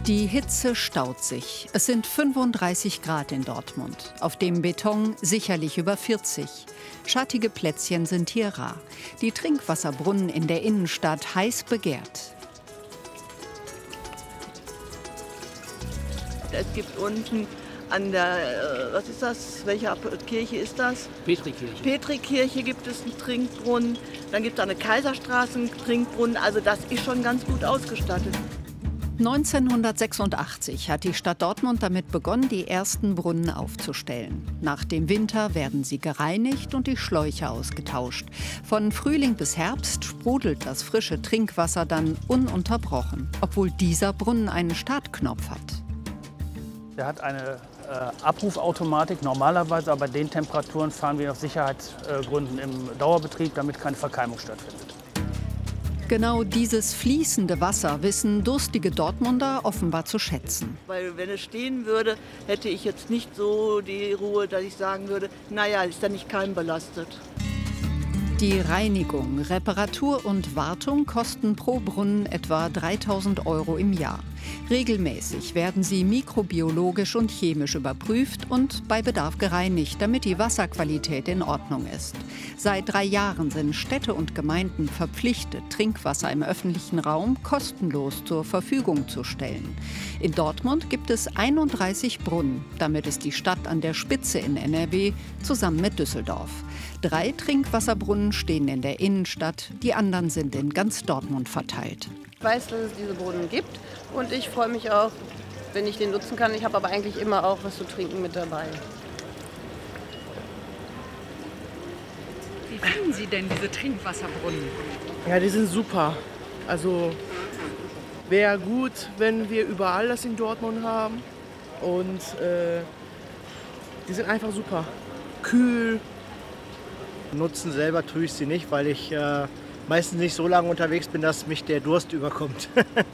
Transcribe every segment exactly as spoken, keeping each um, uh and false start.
Die Hitze staut sich. Es sind fünfunddreißig Grad in Dortmund. Auf dem Beton sicherlich über vierzig. Schattige Plätzchen sind hier rar. Die Trinkwasserbrunnen in der Innenstadt heiß begehrt. Es gibt unten an der, was ist das, welche Kirche ist das? Petrikirche. Petrikirche gibt es einen Trinkbrunnen. Dann gibt es an der Kaiserstraße einen Trinkbrunnen. Also das ist schon ganz gut ausgestattet. neunzehnhundertsechsundachtzig hat die Stadt Dortmund damit begonnen, die ersten Brunnen aufzustellen. Nach dem Winter werden sie gereinigt und die Schläuche ausgetauscht. Von Frühling bis Herbst sprudelt das frische Trinkwasser dann ununterbrochen, obwohl dieser Brunnen einen Startknopf hat. Der hat eine äh, Abrufautomatik normalerweise, aber bei den Temperaturen fahren wir aus Sicherheitsgründen im Dauerbetrieb, damit keine Verkeimung stattfindet. Genau dieses fließende Wasser wissen durstige Dortmunder offenbar zu schätzen. Weil wenn es stehen würde, hätte ich jetzt nicht so die Ruhe, dass ich sagen würde, naja, ist da nicht keimbelastet. Die Reinigung, Reparatur und Wartung kosten pro Brunnen etwa dreitausend Euro im Jahr. Regelmäßig werden sie mikrobiologisch und chemisch überprüft und bei Bedarf gereinigt, damit die Wasserqualität in Ordnung ist. Seit drei Jahren sind Städte und Gemeinden verpflichtet, Trinkwasser im öffentlichen Raum kostenlos zur Verfügung zu stellen. In Dortmund gibt es einunddreißig Brunnen. Damit ist die Stadt an der Spitze in N R W, zusammen mit Düsseldorf. Drei Trinkwasserbrunnen stehen in der Innenstadt, die anderen sind in ganz Dortmund verteilt. Ich weiß, dass es diese Brunnen gibt und ich freue mich auch, wenn ich den nutzen kann. Ich habe aber eigentlich immer auch was zu trinken mit dabei. Wie finden Sie denn diese Trinkwasserbrunnen? Ja, die sind super. Also wäre gut, wenn wir überall das in Dortmund haben. Und äh, die sind einfach super. Kühl. Nutzen selber tue ich sie nicht, weil ich äh, meistens nicht so lange unterwegs bin, dass mich der Durst überkommt.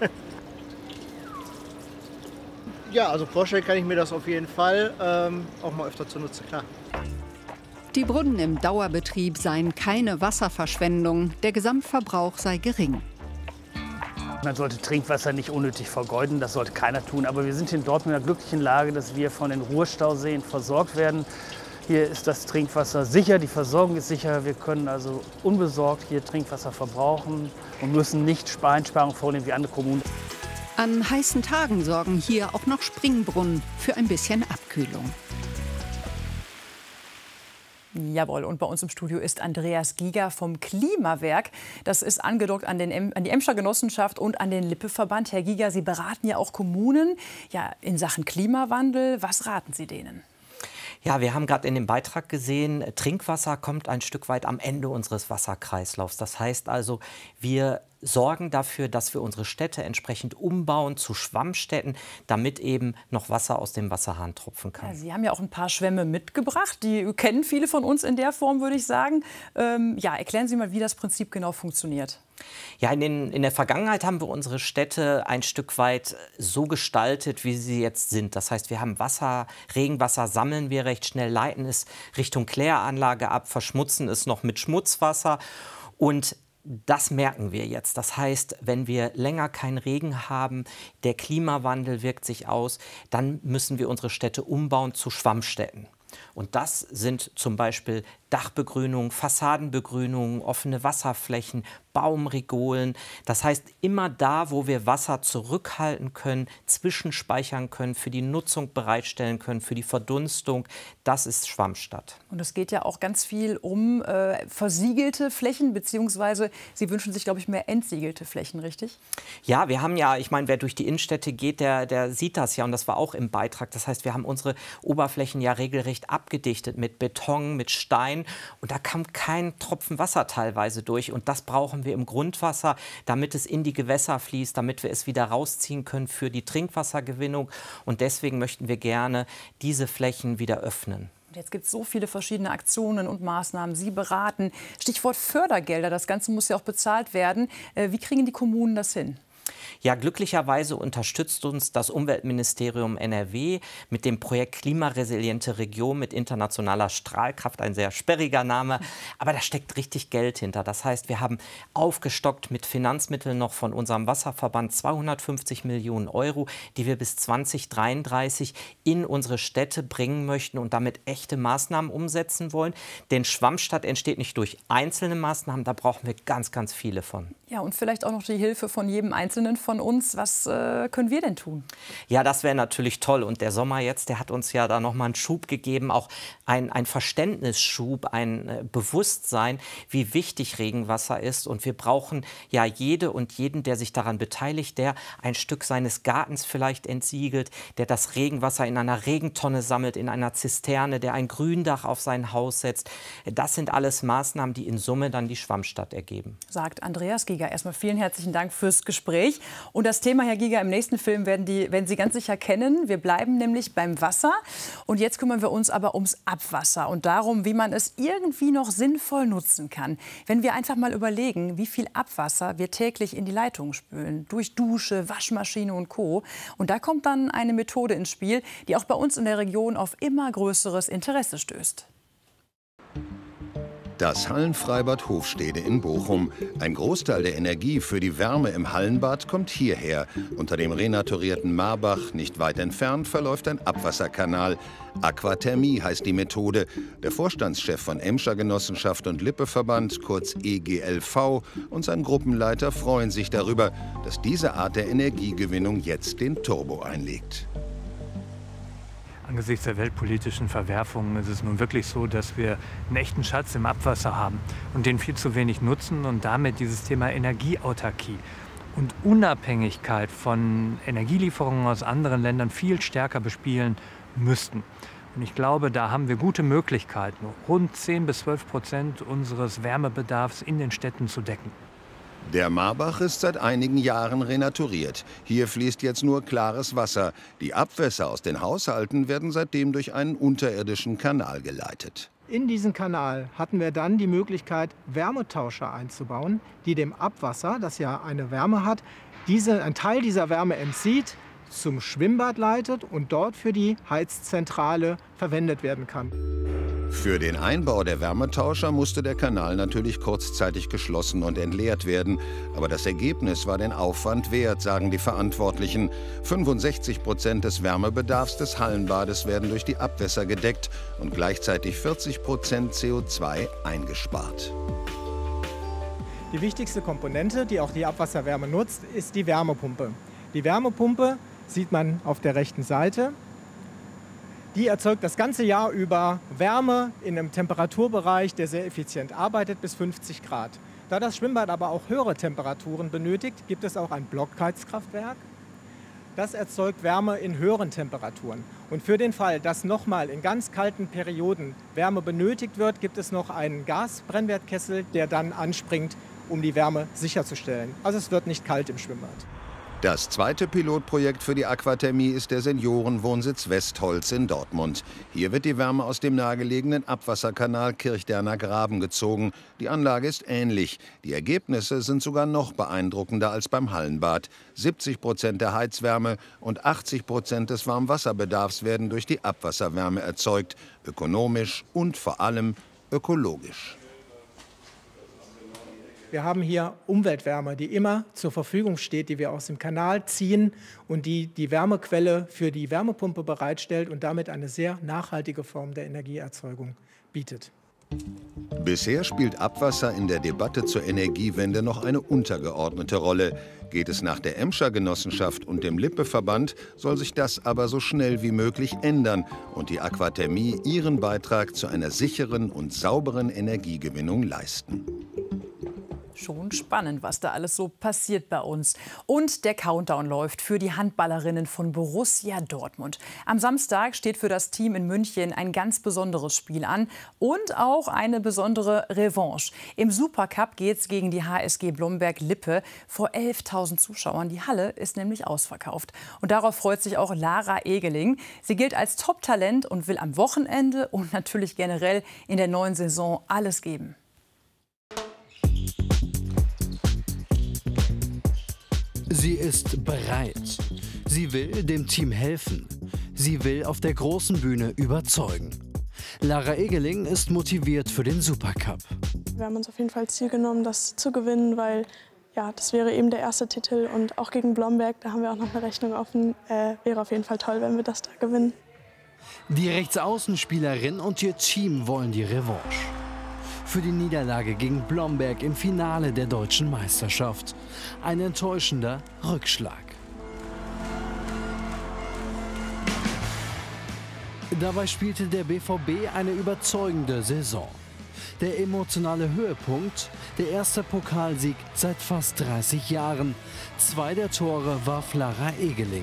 Ja, also vorstellen kann ich mir das auf jeden Fall, ähm, auch mal öfter zu nutzen, klar. Die Brunnen im Dauerbetrieb seien keine Wasserverschwendung, der Gesamtverbrauch sei gering. Man sollte Trinkwasser nicht unnötig vergeuden, das sollte keiner tun. Aber wir sind in Dortmund in der glücklichen Lage, dass wir von den Ruhrstauseen versorgt werden. Hier ist das Trinkwasser sicher, die Versorgung ist sicher. Wir können also unbesorgt hier Trinkwasser verbrauchen und müssen nicht Einsparungen vornehmen wie andere Kommunen. An heißen Tagen sorgen hier auch noch Springbrunnen für ein bisschen Abkühlung. Jawohl, und bei uns im Studio ist Andreas Giger vom Klimawerk. Das ist angedockt an, den, an die Emscher Genossenschaft und an den Lippe-Verband. Herr Giger, Sie beraten ja auch Kommunen ja, in Sachen Klimawandel. Was raten Sie denen? Ja, wir haben gerade in dem Beitrag gesehen, Trinkwasser kommt ein Stück weit am Ende unseres Wasserkreislaufs. Das heißt also, wir sorgen dafür, dass wir unsere Städte entsprechend umbauen zu Schwammstädten, damit eben noch Wasser aus dem Wasserhahn tropfen kann. Ja, Sie haben ja auch ein paar Schwämme mitgebracht. Die kennen viele von uns in der Form, würde ich sagen. Ähm, ja, erklären Sie mal, wie das Prinzip genau funktioniert. Ja, in, den, in der Vergangenheit haben wir unsere Städte ein Stück weit so gestaltet, wie sie jetzt sind. Das heißt, wir haben Wasser, Regenwasser sammeln wir recht schnell, leiten es Richtung Kläranlage ab, verschmutzen es noch mit Schmutzwasser und das merken wir jetzt. Das heißt, wenn wir länger keinen Regen haben, der Klimawandel wirkt sich aus, dann müssen wir unsere Städte umbauen zu Schwammstädten. Und das sind zum Beispiel Dachbegrünung, Fassadenbegrünung, offene Wasserflächen, Baumrigolen. Das heißt, immer da, wo wir Wasser zurückhalten können, zwischenspeichern können, für die Nutzung bereitstellen können, für die Verdunstung, das ist Schwammstadt. Und es geht ja auch ganz viel um äh, versiegelte Flächen, beziehungsweise Sie wünschen sich, glaube ich, mehr entsiegelte Flächen, richtig? Ja, wir haben ja, ich meine, wer durch die Innenstädte geht, der, der sieht das ja und das war auch im Beitrag. Das heißt, wir haben unsere Oberflächen ja regelrecht abgedichtet mit Beton, mit Stein. Und da kam kein Tropfen Wasser teilweise durch. Und das brauchen wir im Grundwasser, damit es in die Gewässer fließt, damit wir es wieder rausziehen können für die Trinkwassergewinnung. Und deswegen möchten wir gerne diese Flächen wieder öffnen. Und jetzt gibt es so viele verschiedene Aktionen und Maßnahmen. Sie beraten. Stichwort Fördergelder. Das Ganze muss ja auch bezahlt werden. Wie kriegen die Kommunen das hin? Ja, glücklicherweise unterstützt uns das Umweltministerium N R W mit dem Projekt Klimaresiliente Region mit internationaler Strahlkraft, ein sehr sperriger Name, aber da steckt richtig Geld hinter. Das heißt, wir haben aufgestockt mit Finanzmitteln noch von unserem Wasserverband zweihundertfünfzig Millionen Euro, die wir bis zweitausenddreiunddreißig in unsere Städte bringen möchten und damit echte Maßnahmen umsetzen wollen. Denn Schwammstadt entsteht nicht durch einzelne Maßnahmen, da brauchen wir ganz, ganz viele von. Ja, und vielleicht auch noch die Hilfe von jedem Einzelnen von uns. Was äh, können wir denn tun? Ja, das wäre natürlich toll. Und der Sommer jetzt, der hat uns ja da noch mal einen Schub gegeben, auch ein, ein Verständnisschub, ein äh, Bewusstsein, wie wichtig Regenwasser ist. Und wir brauchen ja jede und jeden, der sich daran beteiligt, der ein Stück seines Gartens vielleicht entsiegelt, der das Regenwasser in einer Regentonne sammelt, in einer Zisterne, der ein Gründach auf sein Haus setzt. Das sind alles Maßnahmen, die in Summe dann die Schwammstadt ergeben. Sagt Andreas Giger. Erstmal vielen herzlichen Dank fürs Gespräch. Und das Thema, Herr Giger, im nächsten Film werden, die, werden Sie ganz sicher kennen. Wir bleiben nämlich beim Wasser. Und jetzt kümmern wir uns aber ums Abwasser und darum, wie man es irgendwie noch sinnvoll nutzen kann. Wenn wir einfach mal überlegen, wie viel Abwasser wir täglich in die Leitungen spülen, durch Dusche, Waschmaschine und Co. Und da kommt dann eine Methode ins Spiel, die auch bei uns in der Region auf immer größeres Interesse stößt. Das Hallenfreibad Hofstede in Bochum. Ein Großteil der Energie für die Wärme im Hallenbad kommt hierher. Unter dem renaturierten Marbach, nicht weit entfernt, verläuft ein Abwasserkanal. Aquathermie heißt die Methode. Der Vorstandschef von Emscher Genossenschaft und Lippe-Verband, kurz E G L V, und sein Gruppenleiter freuen sich darüber, dass diese Art der Energiegewinnung jetzt den Turbo einlegt. Angesichts der weltpolitischen Verwerfungen ist es nun wirklich so, dass wir einen echten Schatz im Abwasser haben und den viel zu wenig nutzen und damit dieses Thema Energieautarkie und Unabhängigkeit von Energielieferungen aus anderen Ländern viel stärker bespielen müssten. Und ich glaube, da haben wir gute Möglichkeiten, rund zehn bis zwölf Prozent unseres Wärmebedarfs in den Städten zu decken. Der Marbach ist seit einigen Jahren renaturiert. Hier fließt jetzt nur klares Wasser. Die Abwässer aus den Haushalten werden seitdem durch einen unterirdischen Kanal geleitet. In diesen Kanal hatten wir dann die Möglichkeit, Wärmetauscher einzubauen, die dem Abwasser, das ja eine Wärme hat, diese, einen Teil dieser Wärme entzieht, zum Schwimmbad leitet und dort für die Heizzentrale verwendet werden kann. Für den Einbau der Wärmetauscher musste der Kanal natürlich kurzzeitig geschlossen und entleert werden. Aber das Ergebnis war den Aufwand wert, sagen die Verantwortlichen. fünfundsechzig Prozent des Wärmebedarfs des Hallenbades werden durch die Abwässer gedeckt und gleichzeitig vierzig Prozent C O zwei eingespart. Die wichtigste Komponente, die auch die Abwasserwärme nutzt, ist die Wärmepumpe. Die Wärmepumpe sieht man auf der rechten Seite. Die erzeugt das ganze Jahr über Wärme in einem Temperaturbereich, der sehr effizient arbeitet, bis fünfzig Grad. Da das Schwimmbad aber auch höhere Temperaturen benötigt, gibt es auch ein Blockheizkraftwerk. Das erzeugt Wärme in höheren Temperaturen. Und für den Fall, dass nochmal in ganz kalten Perioden Wärme benötigt wird, gibt es noch einen Gasbrennwertkessel, der dann anspringt, um die Wärme sicherzustellen. Also es wird nicht kalt im Schwimmbad. Das zweite Pilotprojekt für die Aquathermie ist der Seniorenwohnsitz Westholz in Dortmund. Hier wird die Wärme aus dem nahegelegenen Abwasserkanal Kirchderner Graben gezogen. Die Anlage ist ähnlich. Die Ergebnisse sind sogar noch beeindruckender als beim Hallenbad. siebzig Prozent der Heizwärme und achtzig Prozent des Warmwasserbedarfs werden durch die Abwasserwärme erzeugt. Ökonomisch und vor allem ökologisch. Wir haben hier Umweltwärme, die immer zur Verfügung steht, die wir aus dem Kanal ziehen und die die Wärmequelle für die Wärmepumpe bereitstellt und damit eine sehr nachhaltige Form der Energieerzeugung bietet. Bisher spielt Abwasser in der Debatte zur Energiewende noch eine untergeordnete Rolle. Geht es nach der Emscher Genossenschaft und dem Lippe-Verband, soll sich das aber so schnell wie möglich ändern und die Aquathermie ihren Beitrag zu einer sicheren und sauberen Energiegewinnung leisten. Schon spannend, was da alles so passiert bei uns. Und der Countdown läuft für die Handballerinnen von Borussia Dortmund. Am Samstag steht für das Team in München ein ganz besonderes Spiel an und auch eine besondere Revanche. Im Supercup geht es gegen die H S G Blomberg-Lippe vor elftausend Zuschauern. Die Halle ist nämlich ausverkauft. Und darauf freut sich auch Lara Egeling. Sie gilt als Top-Talent und will am Wochenende und natürlich generell in der neuen Saison alles geben. Sie ist bereit. Sie will dem Team helfen. Sie will auf der großen Bühne überzeugen. Lara Egeling ist motiviert für den Supercup. Wir haben uns auf jeden Fall Ziel genommen, das zu gewinnen, weil ja, das wäre eben der erste Titel. Und auch gegen Blomberg, da haben wir auch noch eine Rechnung offen. Äh, wäre auf jeden Fall toll, wenn wir das da gewinnen. Die Rechtsaußenspielerin und ihr Team wollen die Revanche. Für die Niederlage gegen Blomberg im Finale der deutschen Meisterschaft. Ein enttäuschender Rückschlag. Dabei spielte der B V B eine überzeugende Saison. Der emotionale Höhepunkt, der erste Pokalsieg seit fast dreißig Jahren. Zwei der Tore warf Lara Egeling.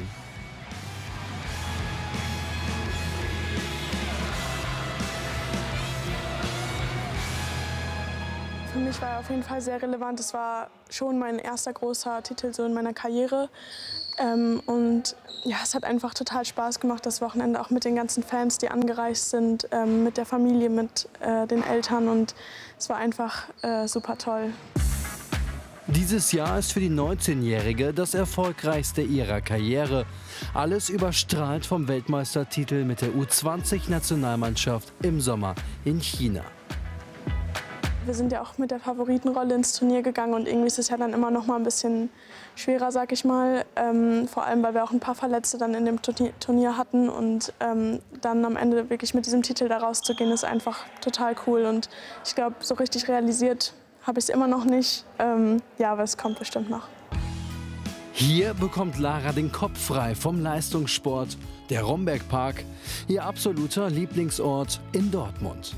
Für mich war er auf jeden Fall sehr relevant. Es war schon mein erster großer Titel so in meiner Karriere. Ähm, und ja, es hat einfach total Spaß gemacht, das Wochenende, auch mit den ganzen Fans, die angereist sind, ähm, mit der Familie, mit äh, den Eltern. Und es war einfach äh, super toll. Dieses Jahr ist für die neunzehnjährige das erfolgreichste ihrer Karriere. Alles überstrahlt vom Weltmeistertitel mit der U zwanzig Nationalmannschaft im Sommer in China. Wir sind ja auch mit der Favoritenrolle ins Turnier gegangen und irgendwie ist es ja dann immer noch mal ein bisschen schwerer, sag ich mal. Ähm, vor allem, weil wir auch ein paar Verletzte dann in dem Turnier hatten und ähm, dann am Ende wirklich mit diesem Titel da rauszugehen, ist einfach total cool. Und ich glaube, so richtig realisiert habe ich es immer noch nicht. Ähm, ja, aber es kommt bestimmt noch. Hier bekommt Lara den Kopf frei vom Leistungssport, der Rombergpark, ihr absoluter Lieblingsort in Dortmund.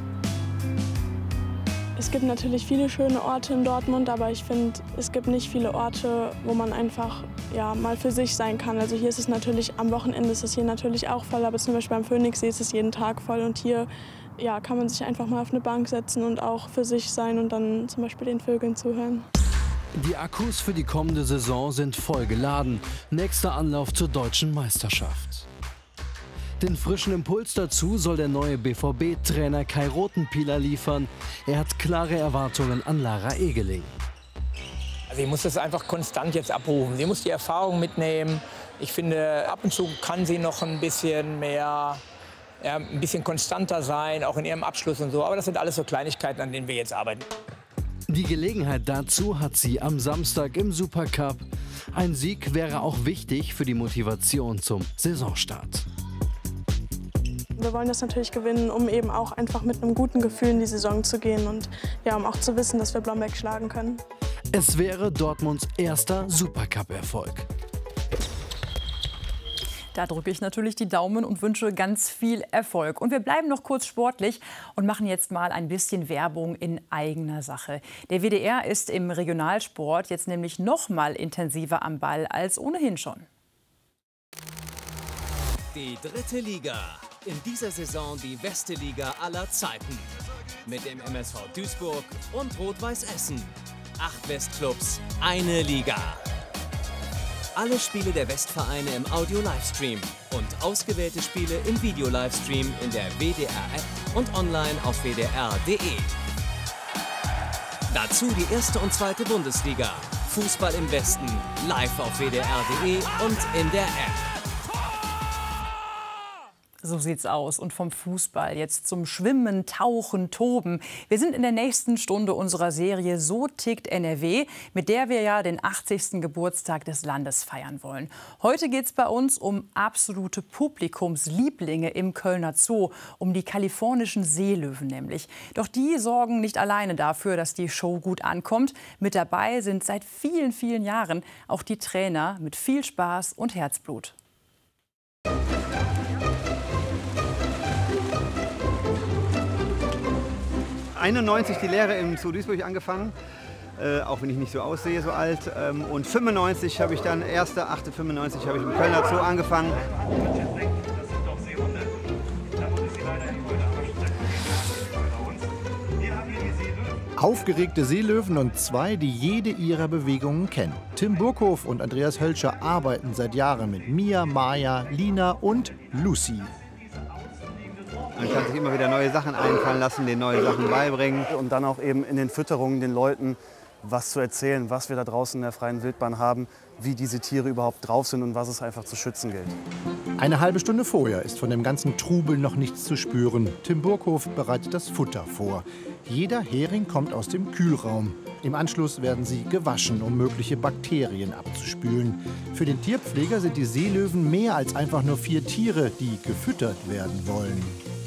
Es gibt natürlich viele schöne Orte in Dortmund, aber ich finde, es gibt nicht viele Orte, wo man einfach ja, mal für sich sein kann. Also hier ist es natürlich, am Wochenende ist es hier natürlich auch voll, aber zum Beispiel beim Phoenixsee ist es jeden Tag voll. Und hier ja, kann man sich einfach mal auf eine Bank setzen und auch für sich sein und dann zum Beispiel den Vögeln zuhören. Die Akkus für die kommende Saison sind voll geladen. Nächster Anlauf zur deutschen Meisterschaft. Den frischen Impuls dazu soll der neue B V B-Trainer Kai Rothenpiehler liefern. Er hat klare Erwartungen an Lara Egeling. Also ich muss das einfach konstant jetzt abrufen. Sie muss die Erfahrung mitnehmen. Ich finde, ab und zu kann sie noch ein bisschen mehr, ja, ein bisschen konstanter sein, auch in ihrem Abschluss und so. Aber das sind alles so Kleinigkeiten, an denen wir jetzt arbeiten. Die Gelegenheit dazu hat sie am Samstag im Supercup. Ein Sieg wäre auch wichtig für die Motivation zum Saisonstart. Wir wollen das natürlich gewinnen, um eben auch einfach mit einem guten Gefühl in die Saison zu gehen und ja, um auch zu wissen, dass wir Blomberg schlagen können. Es wäre Dortmunds erster Supercup-Erfolg. Da drücke ich natürlich die Daumen und wünsche ganz viel Erfolg. Und wir bleiben noch kurz sportlich und machen jetzt mal ein bisschen Werbung in eigener Sache. Der W D R ist im Regionalsport jetzt nämlich noch mal intensiver am Ball als ohnehin schon. Die dritte Liga. In dieser Saison die beste Liga aller Zeiten. Mit dem M S V Duisburg und Rot-Weiß Essen. Acht Westclubs, eine Liga. Alle Spiele der Westvereine im Audio-Livestream und ausgewählte Spiele im Video-Livestream in der W D R-App und online auf w d r punkt d e. Dazu die erste und zweite Bundesliga. Fußball im Westen, live auf w d r punkt d e und in der App. So sieht's aus. Und vom Fußball jetzt zum Schwimmen, Tauchen, Toben. Wir sind in der nächsten Stunde unserer Serie So tickt N R W, mit der wir ja den achtzigsten Geburtstag des Landes feiern wollen. Heute geht's bei uns um absolute Publikumslieblinge im Kölner Zoo, um die kalifornischen Seelöwen nämlich. Doch die sorgen nicht alleine dafür, dass die Show gut ankommt. Mit dabei sind seit vielen, vielen Jahren auch die Trainer mit viel Spaß und Herzblut. einundneunzig die Lehre im Zoo Duisburg angefangen, äh, auch wenn ich nicht so aussehe, so alt. Ähm, und fünfundneunzig habe ich dann, erster achter fünfundneunzig habe ich im Kölner Zoo angefangen. Aufgeregte Seelöwen und zwei, die jede ihrer Bewegungen kennen. Tim Burkhoff und Andreas Hölscher arbeiten seit Jahren mit Mia, Maya, Lina und Lucy. Man kann sich immer wieder neue Sachen einfallen lassen, den neue Sachen beibringen. Und dann auch eben in den Fütterungen den Leuten was zu erzählen, was wir da draußen in der freien Wildbahn haben wie diese Tiere überhaupt drauf sind und was es einfach zu schützen gilt. Eine halbe Stunde vorher ist von dem ganzen Trubel noch nichts zu spüren. Tim Burkhof bereitet das Futter vor. Jeder Hering kommt aus dem Kühlraum. Im Anschluss werden sie gewaschen, um mögliche Bakterien abzuspülen. Für den Tierpfleger sind die Seelöwen mehr als einfach nur vier Tiere, die gefüttert werden wollen.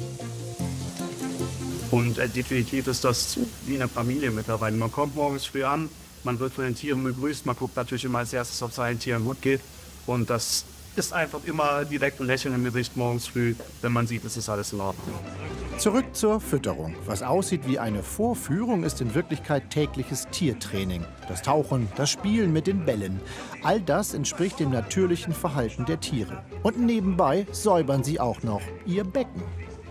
Und äh, definitiv ist das wie eine Familie mittlerweile. Man kommt morgens früh an, man wird von den Tieren begrüßt, man guckt natürlich immer als erstes, ob es allen Tieren gut geht. Und das ist einfach immer direkt ein Lächeln im Gesicht morgens früh, wenn man sieht, es ist alles in Ordnung. Zurück zur Fütterung. Was aussieht wie eine Vorführung, ist in Wirklichkeit tägliches Tiertraining. Das Tauchen, das Spielen mit den Bällen. All das entspricht dem natürlichen Verhalten der Tiere. Und nebenbei säubern sie auch noch ihr Becken.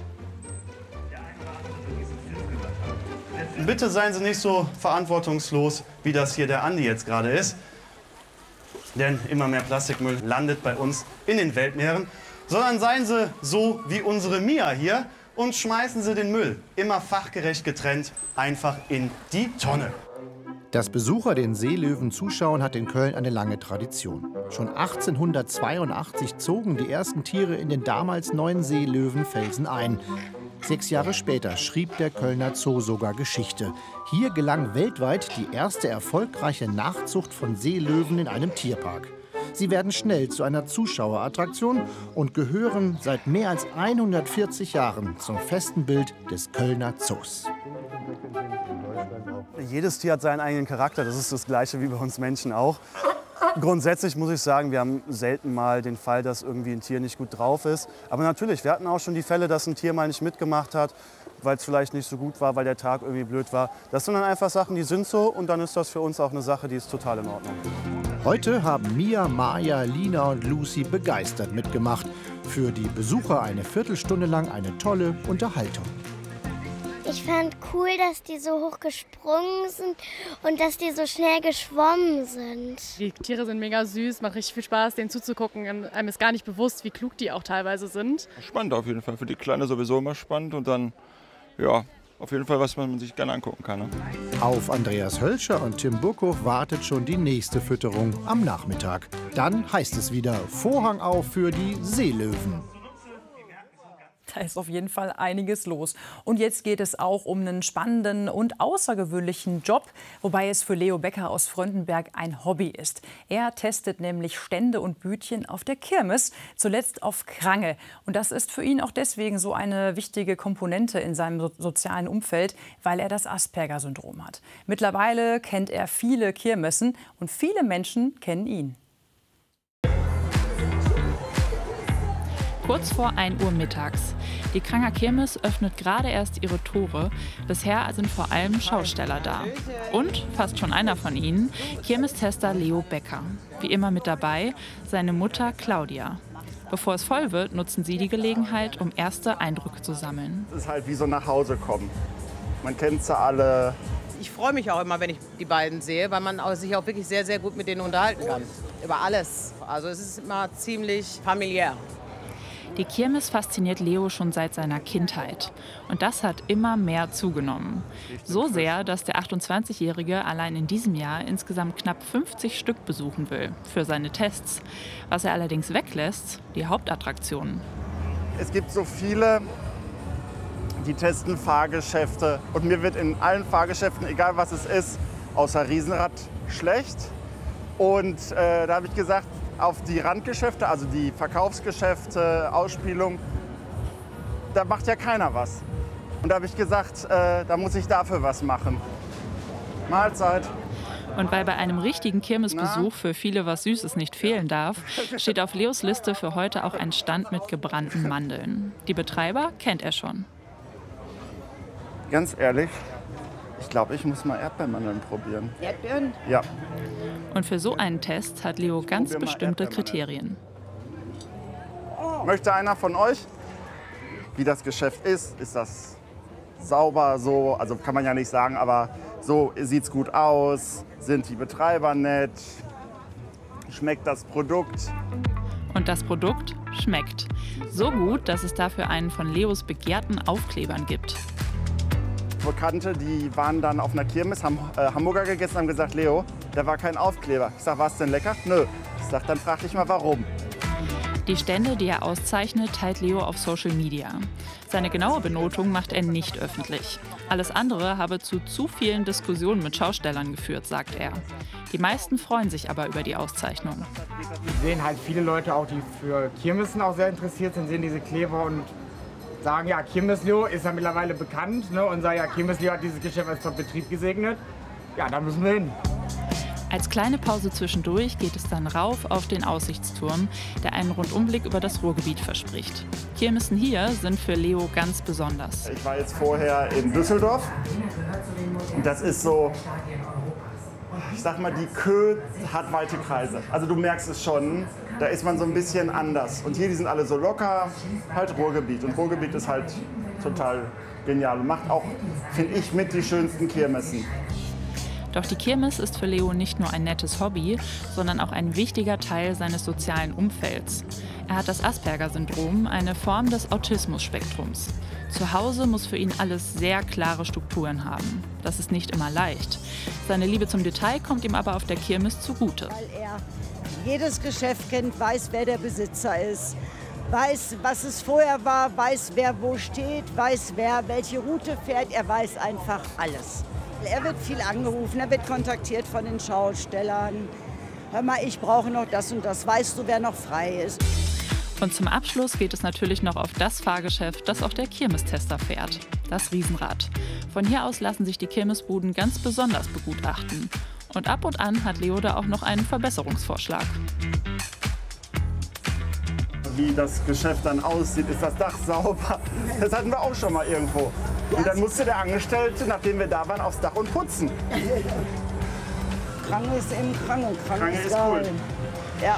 Bitte seien Sie nicht so verantwortungslos, wie das hier der Andi jetzt gerade ist. Denn immer mehr Plastikmüll landet bei uns in den Weltmeeren. Sondern seien Sie so wie unsere Mia hier und schmeißen Sie den Müll, immer fachgerecht getrennt, einfach in die Tonne. Dass Besucher den Seelöwen zuschauen, hat in Köln eine lange Tradition. Schon achtzehnhundertzweiundachtzig zogen die ersten Tiere in den damals neuen Seelöwenfelsen ein. Sechs Jahre später schrieb der Kölner Zoo sogar Geschichte. Hier gelang weltweit die erste erfolgreiche Nachzucht von Seelöwen in einem Tierpark. Sie werden schnell zu einer Zuschauerattraktion und gehören seit mehr als hundertvierzig Jahren zum festen Bild des Kölner Zoos. Jedes Tier hat seinen eigenen Charakter, das ist das Gleiche wie bei uns Menschen auch. Grundsätzlich muss ich sagen, wir haben selten mal den Fall, dass irgendwie ein Tier nicht gut drauf ist. Aber natürlich, wir hatten auch schon die Fälle, dass ein Tier mal nicht mitgemacht hat, weil es vielleicht nicht so gut war, weil der Tag irgendwie blöd war. Das sind dann einfach Sachen, die sind so und dann ist das für uns auch eine Sache, die ist total in Ordnung. Heute haben Mia, Maja, Lina und Lucy begeistert mitgemacht. Für die Besucher eine Viertelstunde lang eine tolle Unterhaltung. Ich fand cool, dass die so hoch gesprungen sind und dass die so schnell geschwommen sind. Die Tiere sind mega süß, macht richtig viel Spaß, denen zuzugucken. Und einem ist gar nicht bewusst, wie klug die auch teilweise sind. Spannend auf jeden Fall, für die Kleine sowieso immer spannend und dann, ja, auf jeden Fall was man sich gerne angucken kann. Ne? Auf Andreas Hölscher und Tim Burkhof wartet schon die nächste Fütterung am Nachmittag. Dann heißt es wieder Vorhang auf für die Seelöwen. Da ist auf jeden Fall einiges los. Und jetzt geht es auch um einen spannenden und außergewöhnlichen Job, wobei es für Leo Becker aus Fröndenberg ein Hobby ist. Er testet nämlich Stände und Bütchen auf der Kirmes, zuletzt auf Krange. Und das ist für ihn auch deswegen so eine wichtige Komponente in seinem so sozialen Umfeld, weil er das Asperger-Syndrom hat. Mittlerweile kennt er viele Kirmessen und viele Menschen kennen ihn. Kurz vor ein Uhr mittags. Die Kranger Kirmes öffnet gerade erst ihre Tore. Bisher sind vor allem Schausteller da. Und fast schon einer von ihnen, Kirmestester Leo Becker. Wie immer mit dabei, seine Mutter Claudia. Bevor es voll wird, nutzen sie die Gelegenheit, um erste Eindrücke zu sammeln. Es ist halt wie so nach Hause kommen. Man kennt sie alle. Ich freue mich auch immer, wenn ich die beiden sehe, weil man auch sich auch wirklich sehr, sehr gut mit denen unterhalten kann. Über alles. Also es ist immer ziemlich familiär. Die Kirmes fasziniert Leo schon seit seiner Kindheit. Und das hat immer mehr zugenommen. So sehr, dass der achtundzwanzigjährige allein in diesem Jahr insgesamt knapp fünfzig Stück besuchen will für seine Tests. Was er allerdings weglässt, die Hauptattraktionen. Es gibt so viele, die testen Fahrgeschäfte. Und mir wird in allen Fahrgeschäften, egal was es ist, außer Riesenrad schlecht. Und äh, da habe ich gesagt, auf die Randgeschäfte, also die Verkaufsgeschäfte, Ausspielung, da macht ja keiner was. Und da habe ich gesagt, äh, da muss ich dafür was machen. Mahlzeit. Und weil bei einem richtigen Kirmesbesuch für viele was Süßes nicht fehlen darf, steht auf Leos Liste für heute auch ein Stand mit gebrannten Mandeln. Die Betreiber kennt er schon. Ganz ehrlich, ich glaube, ich muss mal Erdbeermandeln probieren. Erdbeeren? Ja. Und für so einen Test hat Leo ganz bestimmte Kriterien. Möchte einer von euch, wie das Geschäft ist? Ist das sauber so? Also kann man ja nicht sagen, aber so sieht es gut aus. Sind die Betreiber nett? Schmeckt das Produkt? Und das Produkt schmeckt. So gut, dass es dafür einen von Leos begehrten Aufklebern gibt. Bekannte, die waren dann auf einer Kirmes, haben äh, Hamburger gegessen und haben gesagt, Leo, da war kein Aufkleber. Ich sag, war es denn lecker? Nö. Ich sag, dann frag dich mal, warum. Die Stände, die er auszeichnet, teilt Leo auf Social Media. Seine genaue Benotung macht er nicht öffentlich. Alles andere habe zu zu vielen Diskussionen mit Schaustellern geführt, sagt er. Die meisten freuen sich aber über die Auszeichnung. Wir sehen halt viele Leute auch, die für Kirmessen auch sehr interessiert sind, sehen diese Kleber und sagen, ja, Kirmes-Leo ist ja mittlerweile bekannt, ne, und sagen, ja, Kirmes-Leo hat dieses Geschäft als Top-Betrieb gesegnet. Ja, da müssen wir hin. Als kleine Pause zwischendurch geht es dann rauf auf den Aussichtsturm, der einen Rundumblick über das Ruhrgebiet verspricht. Kirmessen hier sind für Leo ganz besonders. Ich war jetzt vorher in Düsseldorf. Das ist so, ich sag mal, die Kö hat weite Kreise. Also du merkst es schon, da ist man so ein bisschen anders. Und hier, die sind alle so locker, halt Ruhrgebiet. Und Ruhrgebiet ist halt total genial und macht auch, finde ich, mit die schönsten Kirmessen. Doch die Kirmes ist für Leo nicht nur ein nettes Hobby, sondern auch ein wichtiger Teil seines sozialen Umfelds. Er hat das Asperger-Syndrom, eine Form des Autismus-Spektrums. Zu Hause muss für ihn alles sehr klare Strukturen haben. Das ist nicht immer leicht. Seine Liebe zum Detail kommt ihm aber auf der Kirmes zugute. Weil er jedes Geschäft kennt, weiß, wer der Besitzer ist, weiß, was es vorher war, weiß, wer wo steht, weiß, wer welche Route fährt. Er weiß einfach alles. Er wird viel angerufen, er wird kontaktiert von den Schaustellern. Hör mal, ich brauche noch das und das. Weißt du, wer noch frei ist? Und zum Abschluss geht es natürlich noch auf das Fahrgeschäft, das auch der Kirmestester fährt. Das Riesenrad. Von hier aus lassen sich die Kirmesbuden ganz besonders begutachten. Und ab und an hat Leo da auch noch einen Verbesserungsvorschlag. Wie das Geschäft dann aussieht, ist das Dach sauber. Das hatten wir auch schon mal irgendwo. Und dann musste der Angestellte, nachdem wir da waren, aufs Dach und putzen. Krange ist eben krank und krank Krange ist ist cool. geil. Ja.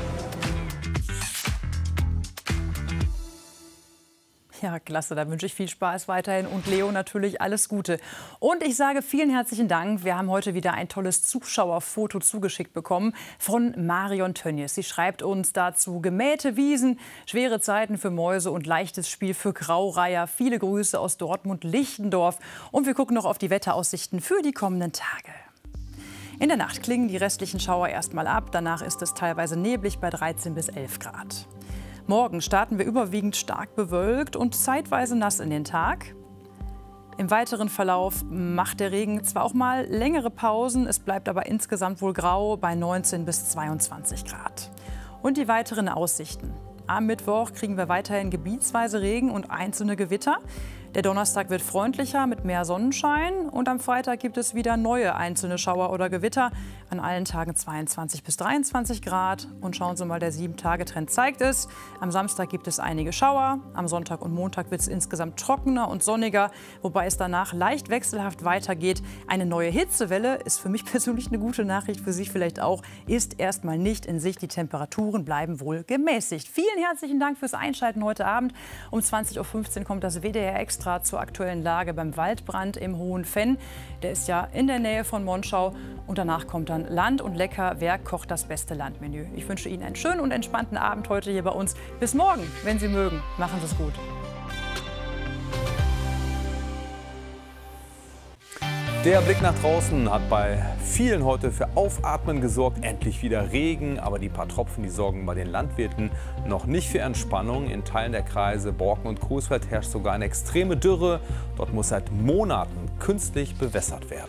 Ja, klasse, da wünsche ich viel Spaß weiterhin und Leo natürlich alles Gute. Und ich sage vielen herzlichen Dank. Wir haben heute wieder ein tolles Zuschauerfoto zugeschickt bekommen von Marion Tönnies. Sie schreibt uns dazu: gemähte Wiesen, schwere Zeiten für Mäuse und leichtes Spiel für Graureiher. Viele Grüße aus Dortmund-Lichtendorf. Und wir gucken noch auf die Wetteraussichten für die kommenden Tage. In der Nacht klingen die restlichen Schauer erstmal ab. Danach ist es teilweise neblig bei dreizehn bis elf Grad. Morgen starten wir überwiegend stark bewölkt und zeitweise nass in den Tag. Im weiteren Verlauf macht der Regen zwar auch mal längere Pausen, es bleibt aber insgesamt wohl grau bei neunzehn bis zweiundzwanzig Grad. Und die weiteren Aussichten. Am Mittwoch kriegen wir weiterhin gebietsweise Regen und einzelne Gewitter. Der Donnerstag wird freundlicher mit mehr Sonnenschein und am Freitag gibt es wieder neue einzelne Schauer oder Gewitter. An allen Tagen zweiundzwanzig bis dreiundzwanzig Grad. Und schauen Sie mal, der sieben-Tage-Trend zeigt es. Am Samstag gibt es einige Schauer. Am Sonntag und Montag wird es insgesamt trockener und sonniger, wobei es danach leicht wechselhaft weitergeht. Eine neue Hitzewelle ist für mich persönlich eine gute Nachricht, für Sie vielleicht auch, ist erstmal nicht in Sicht. Die Temperaturen bleiben wohl gemäßigt. Vielen herzlichen Dank fürs Einschalten heute Abend. Um zwanzig Uhr fünfzehn kommt das W D R Extra zur aktuellen Lage beim Waldbrand im Hohenfenn. Der ist ja in der Nähe von Monschau. Und danach kommt dann Land und Lecker. Wer kocht das beste Landmenü? Ich wünsche Ihnen einen schönen und entspannten Abend heute hier bei uns. Bis morgen, wenn Sie mögen. Machen Sie es gut. Der Blick nach draußen hat bei vielen heute für Aufatmen gesorgt. Endlich wieder Regen, aber die paar Tropfen, die sorgen bei den Landwirten noch nicht für Entspannung. In Teilen der Kreise Borken und Coesfeld herrscht sogar eine extreme Dürre. Dort muss seit Monaten künstlich bewässert werden.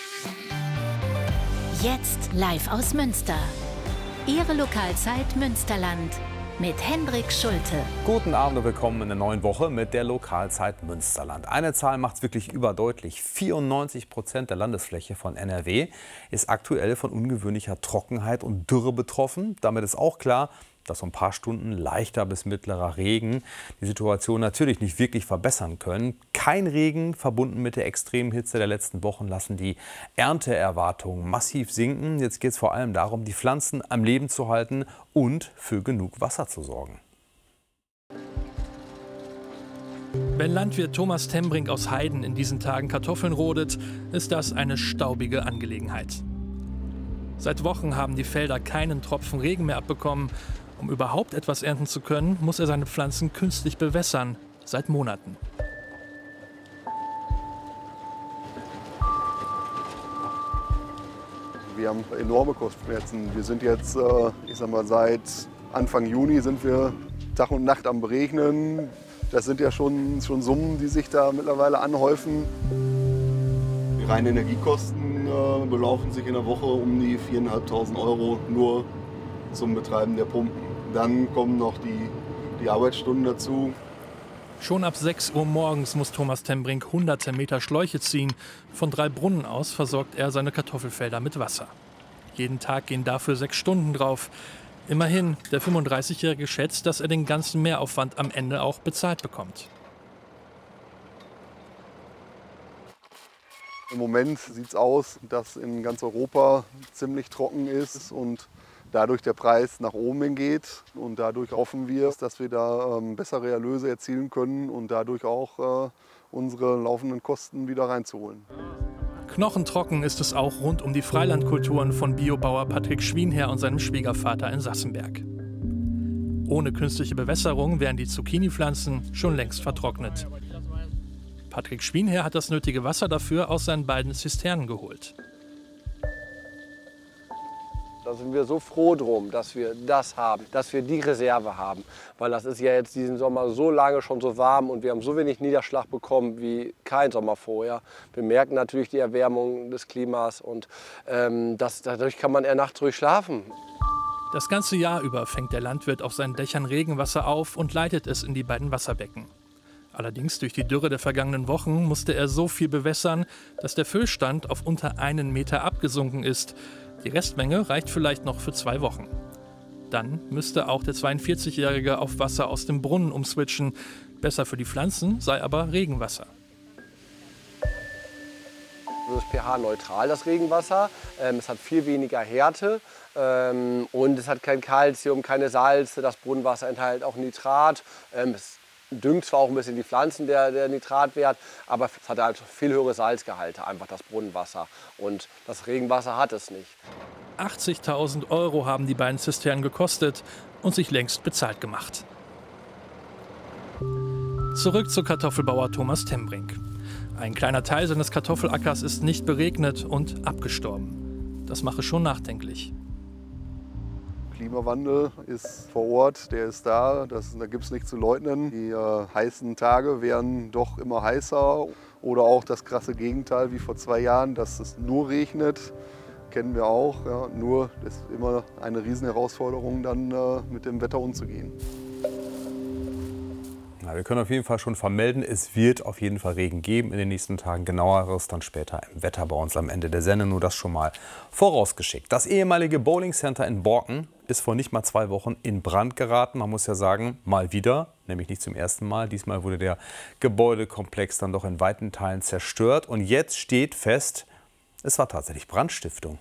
Jetzt live aus Münster. Ihre Lokalzeit Münsterland. Mit Hendrik Schulte. Guten Abend und willkommen in der neuen Woche mit der Lokalzeit Münsterland. Eine Zahl macht es wirklich überdeutlich. vierundneunzig Prozent der Landesfläche von N R W ist aktuell von ungewöhnlicher Trockenheit und Dürre betroffen. Damit ist auch klar, dass so ein paar Stunden leichter bis mittlerer Regen die Situation natürlich nicht wirklich verbessern können. Kein Regen, verbunden mit der extremen Hitze der letzten Wochen, lassen die Ernteerwartungen massiv sinken. Jetzt geht es vor allem darum, die Pflanzen am Leben zu halten und für genug Wasser zu sorgen. Wenn Landwirt Thomas Tembrink aus Heiden in diesen Tagen Kartoffeln rodet, ist das eine staubige Angelegenheit. Seit Wochen haben die Felder keinen Tropfen Regen mehr abbekommen. Um überhaupt etwas ernten zu können, muss er seine Pflanzen künstlich bewässern, seit Monaten. Wir die haben enorme Kopfschmerzen. Wir sind jetzt, äh, ich sag mal, seit Anfang Juni sind wir Tag und Nacht am Beregnen. Das sind ja schon, schon Summen, die sich da mittlerweile anhäufen. Die reinen Energiekosten äh, belaufen sich in der Woche um die viertausendfünfhundert Euro nur zum Betreiben der Pumpen. Dann kommen noch die, die Arbeitsstunden dazu. Schon ab sechs Uhr morgens muss Thomas Tembrink hunderte Meter Schläuche ziehen. Von drei Brunnen aus versorgt er seine Kartoffelfelder mit Wasser. Jeden Tag gehen dafür sechs Stunden drauf. Immerhin, der fünfunddreißigjährige schätzt, dass er den ganzen Mehraufwand am Ende auch bezahlt bekommt. Im Moment sieht es aus, dass in ganz Europa ziemlich trocken ist und dadurch der Preis nach oben hingeht. Und dadurch hoffen wir, dass wir da ähm, bessere Erlöse erzielen können und dadurch auch äh, unsere laufenden Kosten wieder reinzuholen. Knochentrocken ist es auch rund um die Freilandkulturen von Biobauer Patrick Schwienherr und seinem Schwiegervater in Sassenberg. Ohne künstliche Bewässerung wären die Zucchini-Pflanzen schon längst vertrocknet. Patrick Schwienherr hat das nötige Wasser dafür aus seinen beiden Zisternen geholt. Da sind wir so froh drum, dass wir das haben, dass wir die Reserve haben. Weil das ist ja jetzt diesen Sommer so lange schon so warm und wir haben so wenig Niederschlag bekommen wie kein Sommer vorher. Wir merken natürlich die Erwärmung des Klimas und ähm, das, dadurch kann man eher nachts ruhig schlafen. Das ganze Jahr über fängt der Landwirt auf seinen Dächern Regenwasser auf und leitet es in die beiden Wasserbecken. Allerdings durch die Dürre der vergangenen Wochen musste er so viel bewässern, dass der Füllstand auf unter einen Meter abgesunken ist. Die Restmenge reicht vielleicht noch für zwei Wochen. Dann müsste auch der zweiundvierzigjährige auf Wasser aus dem Brunnen umswitchen. Besser für die Pflanzen sei aber Regenwasser. Das ist pH-neutral, das Regenwasser. Ähm, es hat viel weniger Härte ähm, und es hat kein Kalzium, keine Salze. Das Brunnenwasser enthält auch Nitrat. Ähm, es düngt zwar auch ein bisschen die Pflanzen, der, der Nitratwert, aber es hat halt viel höhere Salzgehalte, einfach das Brunnenwasser. Und das Regenwasser hat es nicht. achtzigtausend Euro haben die beiden Zisternen gekostet und sich längst bezahlt gemacht. Zurück zu Kartoffelbauer Thomas Tembrink. Ein kleiner Teil seines Kartoffelackers ist nicht beregnet und abgestorben. Das mache schon nachdenklich. Klimawandel ist vor Ort, der ist da, das, da gibt es nicht zu leugnen. Die äh, heißen Tage werden doch immer heißer oder auch das krasse Gegenteil wie vor zwei Jahren, dass es nur regnet, kennen wir auch. Ja. Nur ist immer eine Riesenherausforderung, dann äh, mit dem Wetter umzugehen. Na, wir können auf jeden Fall schon vermelden, es wird auf jeden Fall Regen geben in den nächsten Tagen. Genaueres dann später im Wetter bei uns am Ende der Sendung. Nur das schon mal vorausgeschickt. Das ehemalige Bowling Center in Borken ist vor nicht mal zwei Wochen in Brand geraten. Man muss ja sagen, mal wieder, nämlich nicht zum ersten Mal. Diesmal wurde der Gebäudekomplex dann doch in weiten Teilen zerstört. Und jetzt steht fest, es war tatsächlich Brandstiftung.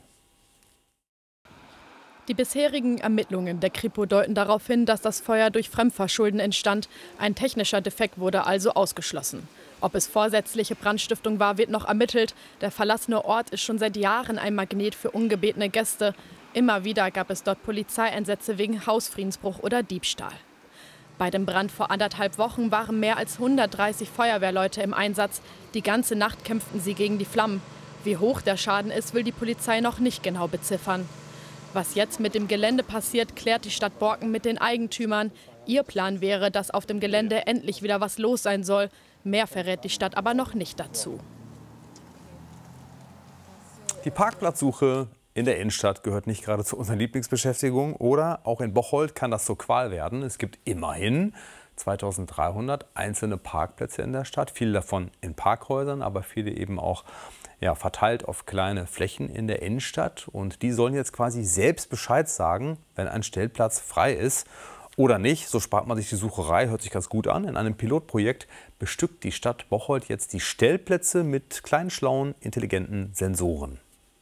Die bisherigen Ermittlungen der Kripo deuten darauf hin, dass das Feuer durch Fremdverschulden entstand. Ein technischer Defekt wurde also ausgeschlossen. Ob es vorsätzliche Brandstiftung war, wird noch ermittelt. Der verlassene Ort ist schon seit Jahren ein Magnet für ungebetene Gäste. Immer wieder gab es dort Polizeieinsätze wegen Hausfriedensbruch oder Diebstahl. Bei dem Brand vor anderthalb Wochen waren mehr als hundertdreißig Feuerwehrleute im Einsatz. Die ganze Nacht kämpften sie gegen die Flammen. Wie hoch der Schaden ist, will die Polizei noch nicht genau beziffern. Was jetzt mit dem Gelände passiert, klärt die Stadt Borken mit den Eigentümern. Ihr Plan wäre, dass auf dem Gelände endlich wieder was los sein soll. Mehr verrät die Stadt aber noch nicht dazu. Die Parkplatzsuche in der Innenstadt gehört nicht gerade zu unseren Lieblingsbeschäftigungen. Oder auch in Bocholt kann das zur Qual werden. Es gibt immerhin zweitausenddreihundert einzelne Parkplätze in der Stadt. Viele davon in Parkhäusern, aber viele eben auch ja, verteilt auf kleine Flächen in der Innenstadt. Und die sollen jetzt quasi selbst Bescheid sagen, wenn ein Stellplatz frei ist oder nicht. So spart man sich die Sucherei, hört sich ganz gut an. In einem Pilotprojekt bestückt die Stadt Bocholt jetzt die Stellplätze mit kleinen, schlauen, intelligenten Sensoren.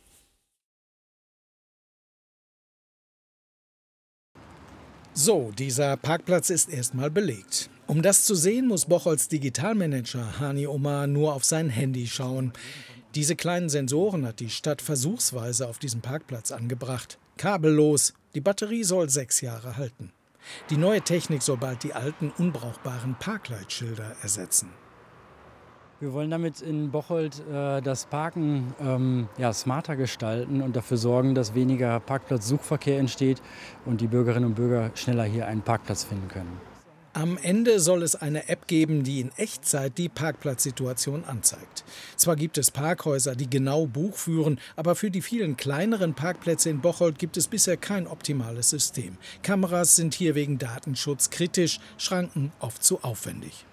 So, dieser Parkplatz ist erstmal belegt. Um das zu sehen, muss Bocholts Digitalmanager Hani Omar nur auf sein Handy schauen. Diese kleinen Sensoren hat die Stadt versuchsweise auf diesem Parkplatz angebracht. Kabellos, die Batterie soll sechs Jahre halten. Die neue Technik soll bald die alten, unbrauchbaren Parkleitschilder ersetzen. Wir wollen damit in Bocholt äh, das Parken ähm, ja, smarter gestalten und dafür sorgen, dass weniger Parkplatzsuchverkehr entsteht und die Bürgerinnen und Bürger schneller hier einen Parkplatz finden können. Am Ende soll es eine App geben, die in Echtzeit die Parkplatzsituation anzeigt. Zwar gibt es Parkhäuser, die genau Buch führen, aber für die vielen kleineren Parkplätze in Bocholt gibt es bisher kein optimales System. Kameras sind hier wegen Datenschutz kritisch, Schranken oft zu aufwendig.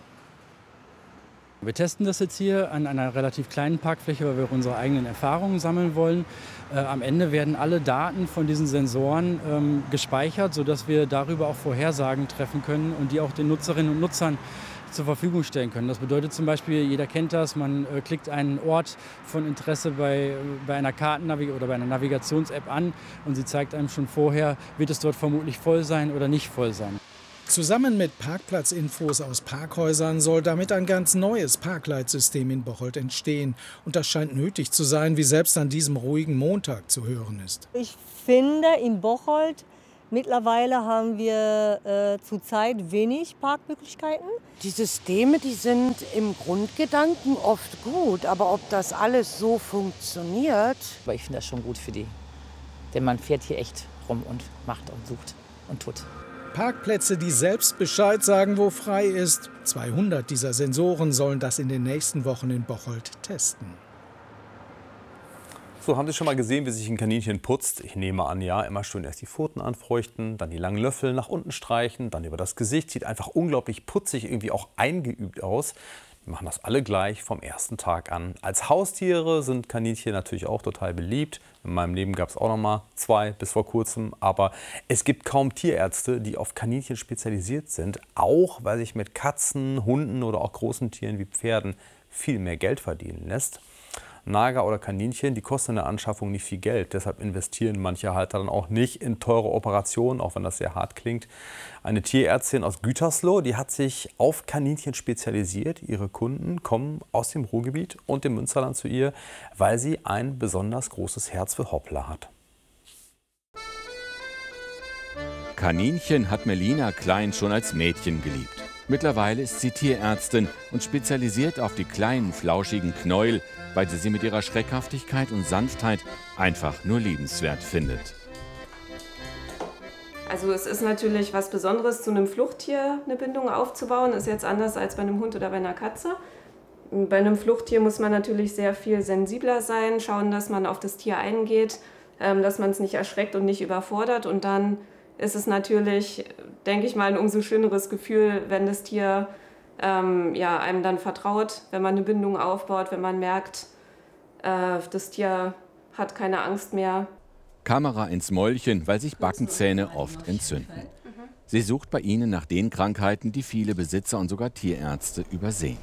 Wir testen das jetzt hier an einer relativ kleinen Parkfläche, weil wir unsere eigenen Erfahrungen sammeln wollen. Äh, am Ende werden alle Daten von diesen Sensoren ähm, gespeichert, sodass wir darüber auch Vorhersagen treffen können und die auch den Nutzerinnen und Nutzern zur Verfügung stellen können. Das bedeutet zum Beispiel, jeder kennt das, man äh, klickt einen Ort von Interesse bei, bei einer Kartennavigation oder bei einer Navigations-App an und sie zeigt einem schon vorher, wird es dort vermutlich voll sein oder nicht voll sein. Zusammen mit Parkplatzinfos aus Parkhäusern soll damit ein ganz neues Parkleitsystem in Bocholt entstehen. Und das scheint nötig zu sein, wie selbst an diesem ruhigen Montag zu hören ist. Ich finde, in Bocholt mittlerweile haben wir äh, zurzeit wenig Parkmöglichkeiten. Die Systeme, die sind im Grundgedanken oft gut, aber ob das alles so funktioniert. Aber ich finde das schon gut für die, denn man fährt hier echt rum und macht und sucht und tut. Parkplätze, die selbst Bescheid sagen, wo frei ist. zweihundert dieser Sensoren sollen das in den nächsten Wochen in Bocholt testen. So, haben Sie schon mal gesehen, wie sich ein Kaninchen putzt? Ich nehme an, ja, immer schön erst die Pfoten anfeuchten, dann die langen Löffel nach unten streichen, dann über das Gesicht. Sieht einfach unglaublich putzig, irgendwie auch eingeübt aus. Wir machen das alle gleich vom ersten Tag an. Als Haustiere sind Kaninchen natürlich auch total beliebt. In meinem Leben gab es auch noch mal zwei bis vor kurzem. Aber es gibt kaum Tierärzte, die auf Kaninchen spezialisiert sind. Auch weil sich mit Katzen, Hunden oder auch großen Tieren wie Pferden viel mehr Geld verdienen lässt. Nager oder Kaninchen, die kosten in der Anschaffung nicht viel Geld. Deshalb investieren manche Halter dann auch nicht in teure Operationen, auch wenn das sehr hart klingt. Eine Tierärztin aus Gütersloh, die hat sich auf Kaninchen spezialisiert. Ihre Kunden kommen aus dem Ruhrgebiet und dem Münsterland zu ihr, weil sie ein besonders großes Herz für Hoppler hat. Kaninchen hat Melina Klein schon als Mädchen geliebt. Mittlerweile ist sie Tierärztin und spezialisiert auf die kleinen, flauschigen Knäuel, weil sie sie mit ihrer Schreckhaftigkeit und Sanftheit einfach nur liebenswert findet. Also es ist natürlich was Besonderes, zu einem Fluchttier eine Bindung aufzubauen. Ist jetzt anders als bei einem Hund oder bei einer Katze. Bei einem Fluchttier muss man natürlich sehr viel sensibler sein, schauen, dass man auf das Tier eingeht, dass man es nicht erschreckt und nicht überfordert. Und dann ist es natürlich, denke ich mal, ein umso schöneres Gefühl, wenn das Tier ähm, ja, einem dann vertraut, wenn man eine Bindung aufbaut, wenn man merkt, äh, das Tier hat keine Angst mehr. Kamera ins Mäulchen, weil sich Backenzähne oft entzünden. Sie sucht bei ihnen nach den Krankheiten, die viele Besitzer und sogar Tierärzte übersehen.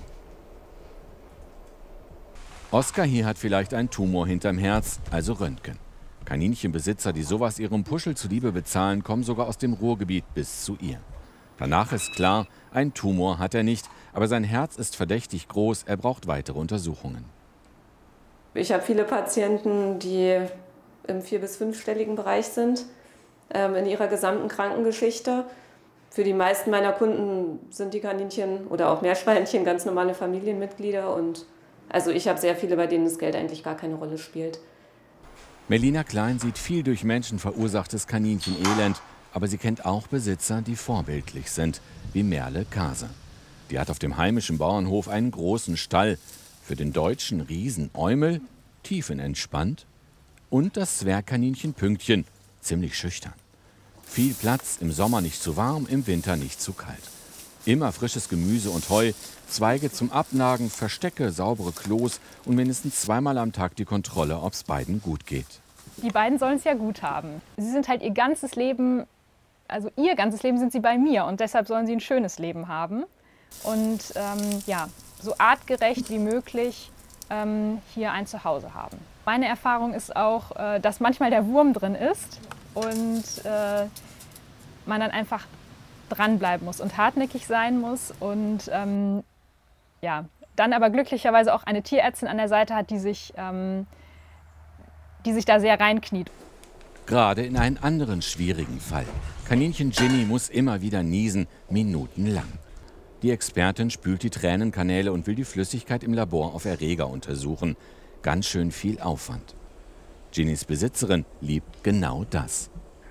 Oskar hier hat vielleicht einen Tumor hinterm Herz, also Röntgen. Kaninchenbesitzer, die sowas ihrem Puschel zuliebe bezahlen, kommen sogar aus dem Ruhrgebiet bis zu ihr. Danach ist klar, ein Tumor hat er nicht, aber sein Herz ist verdächtig groß, er braucht weitere Untersuchungen. Ich habe viele Patienten, die im vier- bis fünfstelligen Bereich sind, ähm, in ihrer gesamten Krankengeschichte. Für die meisten meiner Kunden sind die Kaninchen oder auch Meerschweinchen ganz normale Familienmitglieder. Und also ich habe sehr viele, bei denen das Geld eigentlich gar keine Rolle spielt. Melina Klein sieht viel durch Menschen verursachtes Kaninchenelend, aber sie kennt auch Besitzer, die vorbildlich sind, wie Merle Kase. Die hat auf dem heimischen Bauernhof einen großen Stall. Für den deutschen Riesen Eumel tiefenentspannt und das Zwergkaninchen Pünktchen, ziemlich schüchtern. Viel Platz, im Sommer nicht zu warm, im Winter nicht zu kalt. Immer frisches Gemüse und Heu, Zweige zum Abnagen, Verstecke, saubere Klos und mindestens zweimal am Tag die Kontrolle, ob es beiden gut geht. Die beiden sollen es ja gut haben. Sie sind halt ihr ganzes Leben, also ihr ganzes Leben sind sie bei mir und deshalb sollen sie ein schönes Leben haben. Und ähm, ja, so artgerecht wie möglich ähm, hier ein Zuhause haben. Meine Erfahrung ist auch, äh, dass manchmal der Wurm drin ist und äh, man dann einfach dranbleiben muss und hartnäckig sein muss und ähm, ja, dann aber glücklicherweise auch eine Tierärztin an der Seite hat, die sich, ähm, die sich da sehr reinkniet. Gerade in einen anderen schwierigen Fall. Kaninchen Ginny muss immer wieder niesen, minutenlang. Die Expertin spült die Tränenkanäle und will die Flüssigkeit im Labor auf Erreger untersuchen. Ganz schön viel Aufwand. Ginnys Besitzerin liebt genau das.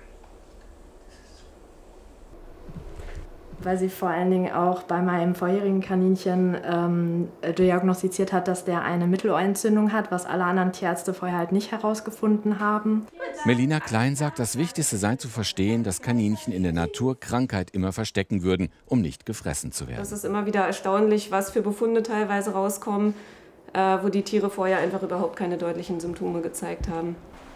Weil sie vor allen Dingen auch bei meinem vorherigen Kaninchen ähm, diagnostiziert hat, dass der eine Mittelohrentzündung hat, was alle anderen Tierärzte vorher halt nicht herausgefunden haben. Melina Klein sagt, das Wichtigste sei zu verstehen, dass Kaninchen in der Natur Krankheit immer verstecken würden, um nicht gefressen zu werden. Das ist immer wieder erstaunlich, was für Befunde teilweise rauskommen, äh, wo die Tiere vorher einfach überhaupt keine deutlichen Symptome gezeigt haben.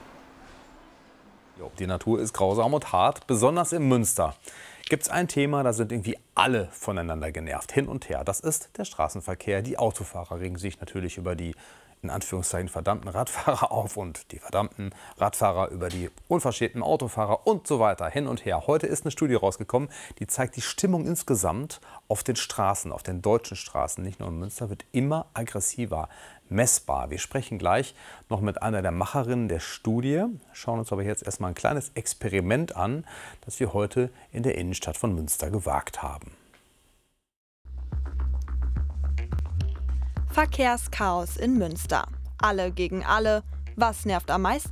Jo, die Natur ist grausam und hart, besonders im Münster. Gibt es ein Thema, da sind irgendwie alle voneinander genervt, hin und her. Das ist der Straßenverkehr. Die Autofahrer regen sich natürlich über die, in Anführungszeichen, verdammten Radfahrer auf und die verdammten Radfahrer über die unverschämten Autofahrer und so weiter, hin und her. Heute ist eine Studie rausgekommen, die zeigt, die Stimmung insgesamt auf den Straßen, auf den deutschen Straßen, nicht nur in Münster, wird immer aggressiver, messbar. Wir sprechen gleich noch mit einer der Macherinnen der Studie, schauen uns aber jetzt erstmal ein kleines Experiment an, das wir heute in der Innenstadt von Münster gewagt haben. Verkehrschaos in Münster. Alle gegen alle. Was nervt am meisten?